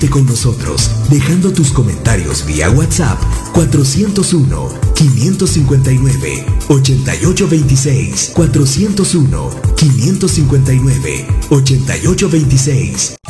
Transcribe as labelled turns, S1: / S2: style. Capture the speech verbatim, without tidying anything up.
S1: con nosotros, dejando tus comentarios vía WhatsApp cuatrocientos uno, quinientos cincuenta y nueve, ochenta y ocho veintiséis, cuatrocientos uno, quinientos cincuenta y nueve, ochenta y ocho veintiséis.